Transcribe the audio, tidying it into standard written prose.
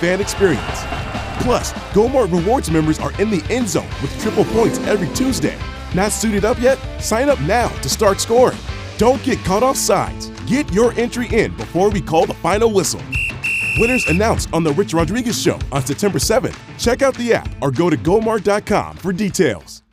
fan experience. Plus, GoMart Rewards members are in the end zone with triple points every Tuesday. Not suited up yet? Sign up now to start scoring. Don't get caught off sides. Get your entry in before we call the final whistle. Winners announced on The Rich Rodriguez Show on September 7th. Check out the app or go to gomart.com for details.